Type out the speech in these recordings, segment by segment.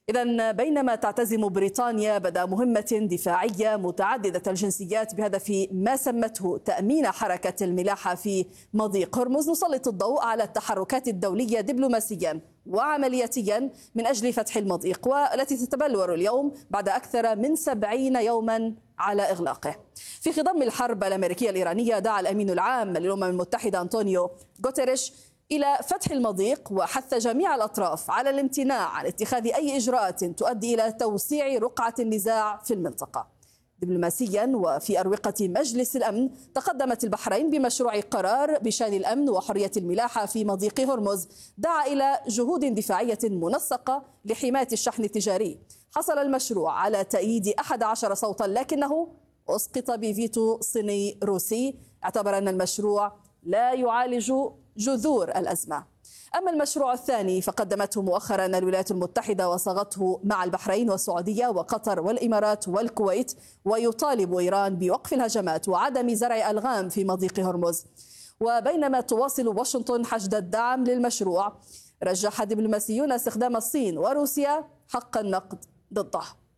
إذن بينما تعتزم بريطانيا بدء مهمة دفاعية متعددة الجنسيات بهدف ما سمته تأمين حركة الملاحة في مضيق هرمز، نسلط الضوء على التحركات الدولية دبلوماسيا وعملياتيا من أجل فتح المضيق، والتي تتبلور اليوم بعد أكثر من 70 يوما على إغلاقه. في خضم الحرب الأمريكية الإيرانية دعا الأمين العام للأمم المتحدة أنطونيو غوتيريش إلى فتح المضيق، وحث جميع الأطراف على الامتناع عن اتخاذ أي إجراءات تؤدي إلى توسيع رقعة النزاع في المنطقة. دبلوماسيا وفي أروقة مجلس الأمن، تقدمت البحرين بمشروع قرار بشأن الأمن وحرية الملاحة في مضيق هرمز، دعا إلى جهود دفاعية منسقة لحماية الشحن التجاري. حصل المشروع على تأييد 11 صوتا، لكنه أسقط بفيتو صيني روسي اعتبر أن المشروع لا يعالج جذور الأزمة. أما المشروع الثاني فقدمته مؤخرا الولايات المتحدة وصاغته مع البحرين والسعودية وقطر والإمارات والكويت، ويطالب إيران بوقف الهجمات وعدم زرع ألغام في مضيق هرمز. وبينما تواصل واشنطن حشد الدعم للمشروع، رجح دبلوماسيون استخدام الصين وروسيا حق النقد ضده.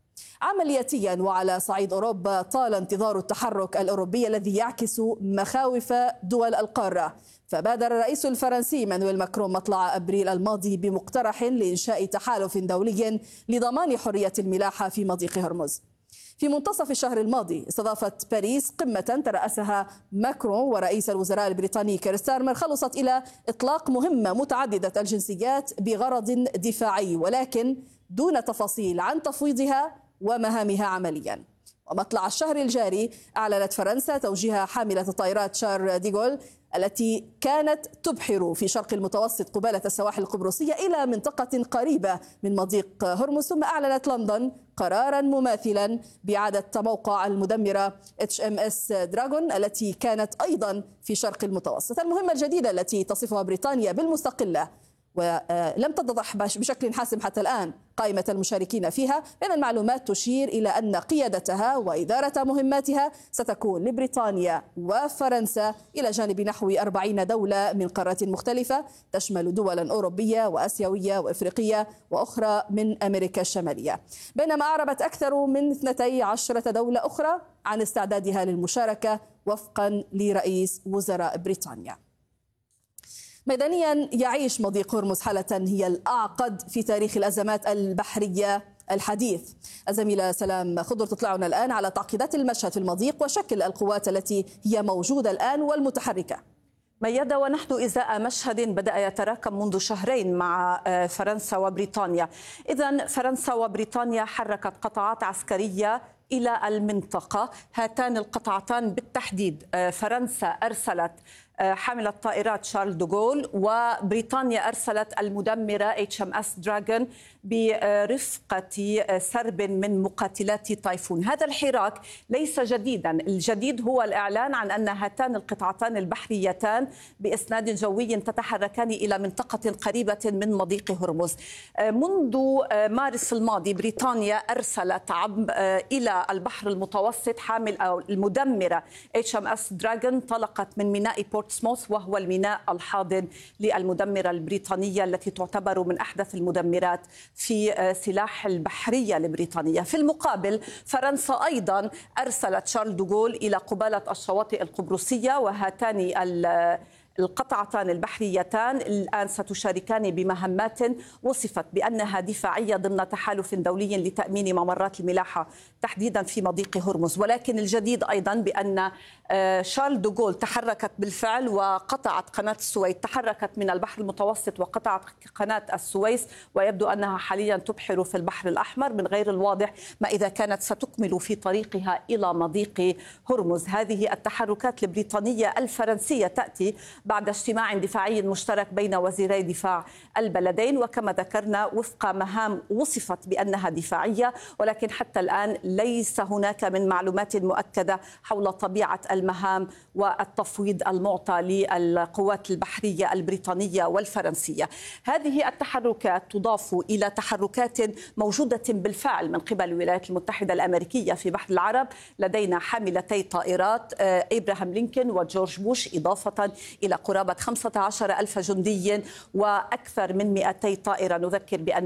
عملياتيا وعلى صعيد أوروبا، طال انتظار التحرك الأوروبي الذي يعكس مخاوف دول القارة، فبادر الرئيس الفرنسي مانويل ماكرون مطلع أبريل الماضي بمقترح لإنشاء تحالف دولي لضمان حرية الملاحة في مضيق هرمز. في منتصف الشهر الماضي استضافت باريس قمة ترأسها ماكرون ورئيس الوزراء البريطاني كير ستارمر، خلصت إلى إطلاق مهمة متعددة الجنسيات بغرض دفاعي، ولكن دون تفاصيل عن تفويضها ومهامها عمليا. ومطلع الشهر الجاري أعلنت فرنسا توجيه حاملة الطائرات شارل ديغول التي كانت تبحر في شرق المتوسط قبالة السواحل القبرصية إلى منطقة قريبة من مضيق هرمز. ثم أعلنت لندن قرارا مماثلا بإعادة موقع المدمرة HMS دراغون التي كانت أيضا في شرق المتوسط. المهمة الجديدة التي تصفها بريطانيا بالمستقلة ولم تتضح بشكل حاسم حتى الآن قائمة المشاركين فيها، بين المعلومات تشير إلى أن قيادتها وإدارة مهماتها ستكون لبريطانيا وفرنسا، إلى جانب نحو 40 دولة من قارات مختلفة تشمل دولا أوروبية وآسيوية وإفريقية وأخرى من أمريكا الشمالية. بينما أعربت أكثر من 12 دولة أخرى عن استعدادها للمشاركة وفقا لرئيس وزراء بريطانيا. ميدانيا، يعيش مضيق هرمز حالة هي الأعقد في تاريخ الأزمات البحرية الحديث. الزميلة سلام خضر تطلعنا الآن على تعقيدات المشهد في المضيق وشكل القوات التي هي موجودة الآن والمتحركة. ميادة، ونحن إزاء مشهد بدأ يتراكم منذ شهرين مع فرنسا وبريطانيا. إذن فرنسا وبريطانيا حركت قطاعات عسكرية إلى المنطقة. هاتان القطعتان بالتحديد، فرنسا أرسلت حاملة طائرات شارل دوغول، وبريطانيا أرسلت المدمرة HMS دراغون برفقة سرب من مقاتلات تايفون. هذا الحراك ليس جديدا، الجديد هو الإعلان عن أن هاتان القطعتان البحريتان بإسناد جوي تتحركان إلى منطقة قريبة من مضيق هرمز. منذ مارس الماضي بريطانيا أرسلت إلى البحر المتوسط حامل أو المدمرة HMS دراغون، طلقت من ميناء بورتسموث وهو الميناء الحاضن للمدمرة البريطانية التي تعتبر من أحدث المدمرات في سلاح البحرية البريطانية. في المقابل فرنسا أيضا أرسلت شارل دوغول إلى قبالة الشواطئ القبرصية، وهاتان القطعتان البحريتان الآن ستشاركان بمهمات وصفت بأنها دفاعية ضمن تحالف دولي لتأمين ممرات الملاحة تحديدا في مضيق هرمز. ولكن الجديد أيضا بأن شارل دوغول تحركت بالفعل وقطعت قناة السويس، تحركت من البحر المتوسط وقطعت قناة السويس، ويبدو أنها حاليا تبحر في البحر الأحمر. من غير الواضح ما إذا كانت ستكمل في طريقها إلى مضيق هرمز. هذه التحركات البريطانية الفرنسية تأتي بعد اجتماع دفاعي مشترك بين وزيري دفاع البلدين، وكما ذكرنا وفق مهام وصفت بأنها دفاعية، ولكن حتى الآن ليس هناك من معلومات مؤكدة حول طبيعة المهام والتفويض المعطى للقوات البحرية البريطانية والفرنسية. هذه التحركات تضاف إلى تحركات موجودة بالفعل من قبل الولايات المتحدة الأمريكية في بحر العرب. لدينا حاملتي طائرات إبراهام لينكولن وجورج بوش، إضافة إلى قرابة 15,000 جندي وأكثر من 200 طائرة. نذكر بأن